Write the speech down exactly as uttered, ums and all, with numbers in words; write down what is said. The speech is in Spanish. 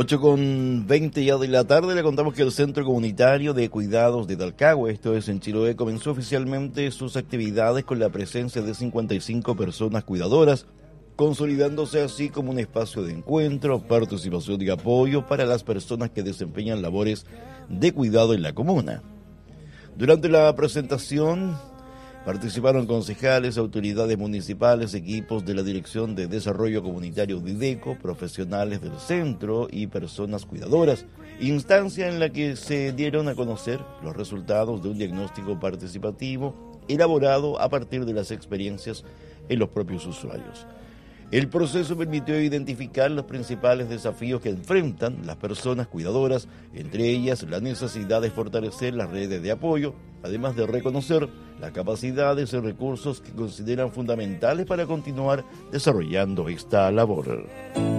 ocho con veinte ya de la tarde, le contamos que el Centro Comunitario de Cuidados de Talcahué, esto es en Chiloé, comenzó oficialmente sus actividades con la presencia de cincuenta y cinco personas cuidadoras, consolidándose así como un espacio de encuentro, participación y apoyo para las personas que desempeñan labores de cuidado en la comuna. Durante la presentación participaron concejales, autoridades municipales, equipos de la Dirección de Desarrollo Comunitario de IDECO, profesionales del centro y personas cuidadoras, instancia en la que se dieron a conocer los resultados de un diagnóstico participativo elaborado a partir de las experiencias en los propios usuarios. El proceso permitió identificar los principales desafíos que enfrentan las personas cuidadoras, entre ellas la necesidad de fortalecer las redes de apoyo, además de reconocer las capacidades y recursos que consideran fundamentales para continuar desarrollando esta labor.